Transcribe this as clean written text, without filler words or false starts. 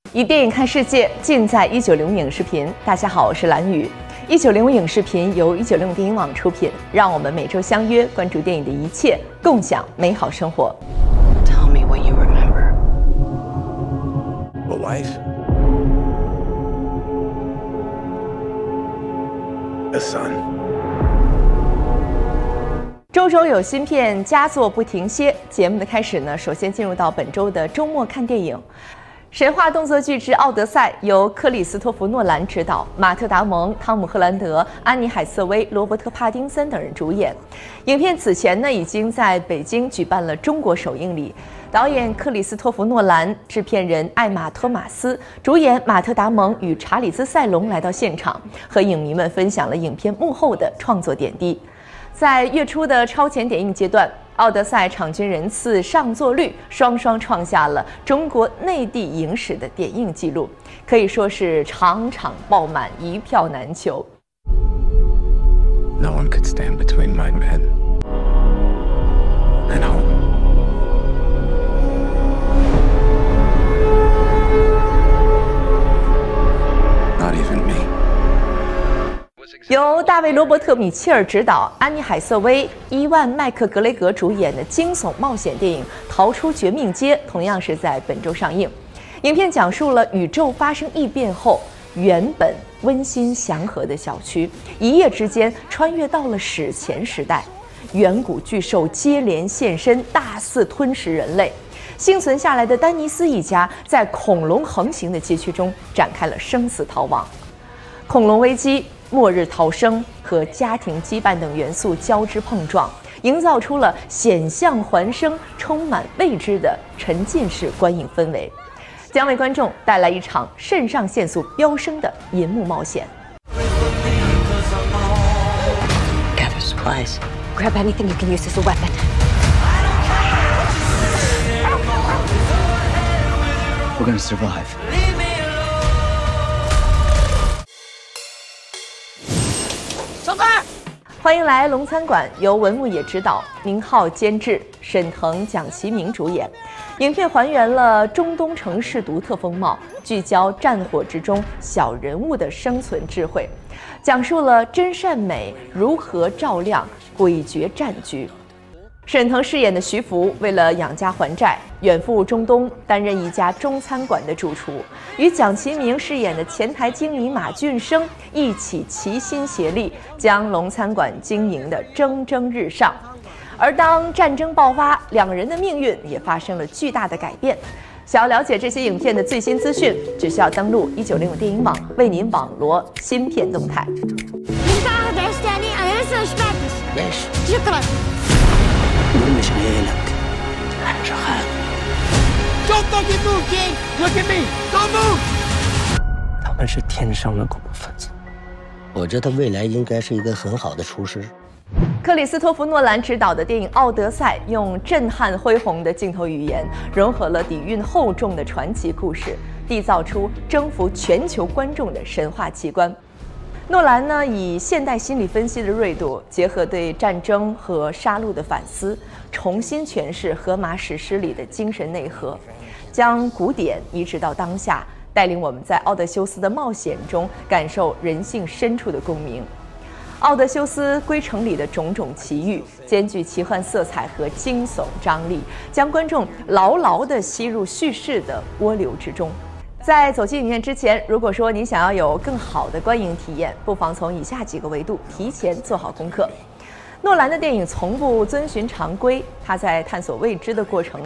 以电影看世界，尽在190影视频。大家好，我是蓝宇。190影视频由190电影网出品，让我们每周相约，关注电影的一切，共享美好生活。 Tell me what you remember. A wife. A son. 周周有新片，佳作不停歇。节目的开始呢，首先进入到本周的周末看电影。神话动作巨制《奥德赛》由克里斯托弗·诺兰执导，马特·达蒙、汤姆·赫兰德、安妮·海瑟薇、罗伯特·帕丁森等人主演。影片此前呢已经在北京举办了中国首映礼。导演克里斯托弗·诺兰、制片人艾玛·托马斯、主演马特·达蒙与查理兹·塞隆来到现场，和影迷们分享了影片幕后的创作点滴。在月初的超前点映阶段，《奥德赛》场均人次、上座率双双创下了中国内地影史的点映纪录，可以说是场场爆满，一票难求。 No one could stand between my men and home. 由大卫·罗伯特·米切尔执导，安妮·海瑟薇、伊万·麦克格雷格主演的惊悚冒险电影《逃出绝命街》同样是在本周上映。影片讲述了宇宙发生异变后，原本温馨祥和的小区，一夜之间穿越到了史前时代，远古巨兽接连现身，大肆吞食人类。幸存下来的丹尼斯一家在恐龙横行的街区中展开了生死逃亡。恐龙危机、末日逃生和家庭羁绊等元素交织碰撞，营造出了险象环生、充满未知的沉浸式观影氛围，将为观众带来一场肾上腺素飙升的银幕冒险。 Gather supplies. Grab anything you can use as a weapon. We're gonna survive. 欢迎来龙餐馆，由文牧野执导，宁浩监制，沈腾、蒋奇明主演。影片还原了中东城市独特风貌，聚焦战火之中小人物的生存智慧，讲述了真善美如何照亮诡谲战局。沈腾饰演的徐福为了养家还债，远赴中东担任一家中餐馆的主厨，与蒋奇明饰演的前台经理马俊生一起齐心协力，将龙餐馆经营得蒸蒸日上。而当战争爆发，两人的命运也发生了巨大的改变。想要了解这些影片的最新资讯，只需要登录190电影网，为您网罗新片动态。 مش عيالك احنا شغال. Don't fucking move, kid! Look at me! Don't move! 他们是天生的恐怖分子。 我觉得他未来应该是一个很好的厨师。 克里斯托弗·诺兰执导的电影《奥德赛》用震撼恢宏的镜头语言，融合了底蕴厚重的传奇故事，缔造出征服全球观众的神话奇观。诺兰呢，以现代心理分析的锐度，结合对战争和杀戮的反思，重新诠释荷马史诗里的精神内核，将古典移植到当下，带领我们在奥德修斯的冒险中感受人性深处的共鸣。奥德修斯归程里的种种奇遇，兼具奇幻色彩和惊悚张力，将观众牢牢地吸入叙事的涡流之中。在走进影院之前，如果说你想要有更好的观影体验，不妨从以下几个维度提前做好功课。诺兰的电影从不遵循常规，他在探索未知的过程